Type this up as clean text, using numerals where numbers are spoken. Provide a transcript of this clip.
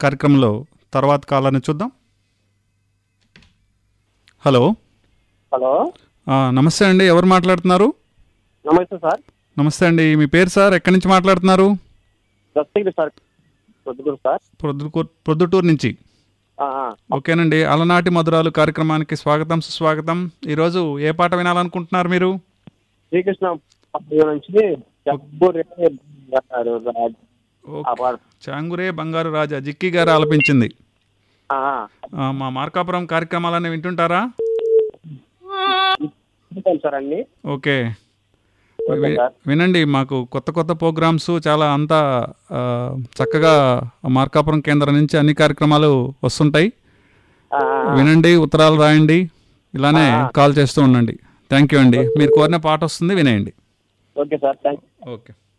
కార్యక్రమంలో తర్వాత కాలాన్ని చూద్దాం. హలో. హలో. నమస్తే అండి, ఎవరు మాట్లాడుతున్నారు? నమస్తే సార్. నమస్తే అండి, మీ పేరు సార్? ఎక్కడి నుంచి మాట్లాడుతున్నారు? Dastagiri sir, Proddatur sir. ప్రొద్దుటూరు నుంచి. ఓకేనండి, అలనాటి మధురాలు కార్యక్రమానికి స్వాగతం, సుస్వాగతం. ఈరోజు ఏ పాట వినాలనుకుంటున్నారు మీరు? శ్రీకృష్ణ నుంచి చాంగురే బంగారు రాజా జిక్కి గారు ఆలపించింది. మా మార్కాపురం కార్యక్రమాలన్నీ వింటుంటారా? సార్ అన్ని ఓకే, వినండి. మాకు కొత్త కొత్త ప్రోగ్రామ్స్ చాలా అంతా చక్కగా మార్కాపురం కేంద్రం నుంచి అన్ని కార్యక్రమాలు వస్తుంటాయి. వినండి, ఉత్తరాలు రాయండి, ఇలానే కాల్ చేస్తూ ఉండండి. థ్యాంక్ యూ అండి. మీరు కోరిన పాట వస్తుంది, వినేయండి. Okay sir, thank you. Okay.